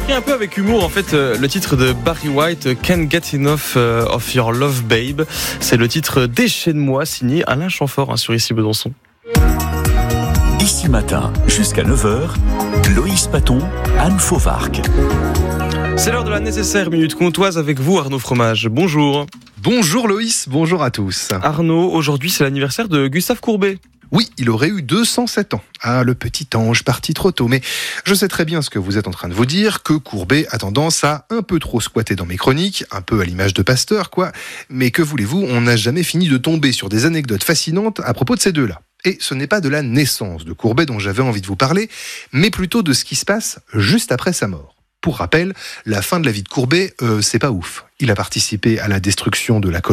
pris un peu avec humour en fait le titre de Barry White, Can't Get Enough of Your Love Babe. C'est le titre Déchaîne-moi signé Alain Chamfort sur Ici Besançon. Ici Matin, jusqu'à 9h, Loïs Paton, Anne Fauvarc. C'est l'heure de la nécessaire minute comtoise avec vous Arnaud Fromage. Bonjour. Bonjour Loïs, bonjour à tous. Arnaud, aujourd'hui c'est l'anniversaire de Gustave Courbet. Oui, il aurait eu 207 ans. Ah, le petit ange parti trop tôt. Mais je sais très bien ce que vous êtes en train de vous dire, que Courbet a tendance à un peu trop squatter dans mes chroniques, un peu à l'image de Pasteur, quoi. Mais que voulez-vous, on n'a jamais fini de tomber sur des anecdotes fascinantes à propos de ces deux-là. Et ce n'est pas de la naissance de Courbet dont j'avais envie de vous parler, mais plutôt de ce qui se passe juste après sa mort. Pour rappel, la fin de la vie de Courbet, c'est pas ouf. Il a participé à la destruction de la colonne